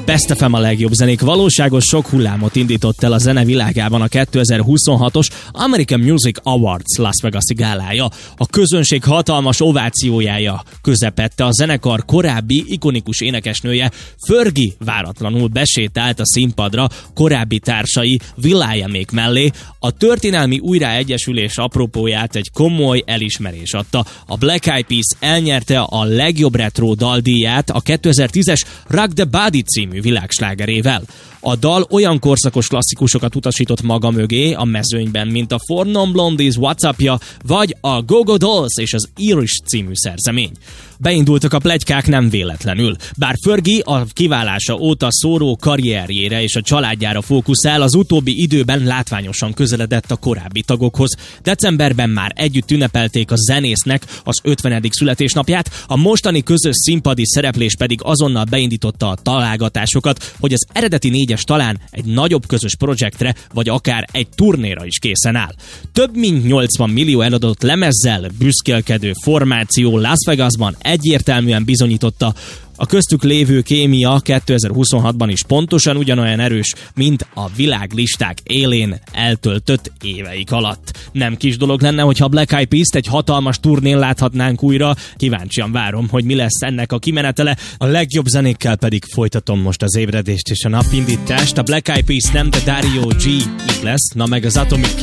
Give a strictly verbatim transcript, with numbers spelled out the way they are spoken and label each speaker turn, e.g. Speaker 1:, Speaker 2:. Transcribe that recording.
Speaker 1: Best ef em a legjobb zenék valóságos sok hullámot indított el a zene világában a kétezer-huszonhatos American Music Awards Las Vegas-i gálája. A közönség hatalmas ovációjája közepette a zenekar korábbi ikonikus énekesnője Fergie váratlanul besétált a színpadra korábbi társai will.i.amék mellé. A történelmi újraegyesülés apropóját egy komoly elismerés adta. A Black Eyed Peas elnyerte a legjobb retro daldíját a kétezer-tízes Rock the Body című világslágerével. A dal olyan korszakos klasszikusokat utasított maga mögé a mezőnyben, mint a Four Non Blondies WhatsAppja, vagy a Go-Go Dolls és az Irish című szerzemény. Beindultak a pletykák nem véletlenül. Bár Fergie a kiválása óta szóró karrierjére és a családjára fókuszál, az utóbbi időben látványosan közeledett a korábbi tagokhoz. Decemberben már együtt ünnepelték a zenésznek az ötvenedik születésnapját, a mostani közös színpadi szereplés pedig azonnal beindította a találgatásokat, hogy az eredeti négyes talán egy nagyobb közös projektre, vagy akár egy turnéra is készen áll. Több mint nyolcvan millió eladott lemezzel büszkélkedő formáció Las Vegasban egyértelműen bizonyította, a köztük lévő kémia kétezer-huszonhatban is pontosan ugyanolyan erős, mint a világlisták élén eltöltött éveik alatt. Nem kis dolog lenne, hogyha Black Eyed Peast egy hatalmas turnén láthatnánk újra. Kíváncsian várom, hogy mi lesz ennek a kimenetele. A legjobb zenékkel pedig folytatom most az ébredést és a napindítást. A Black Eyed Peas nem, de Dario G itt lesz, na meg az Atomic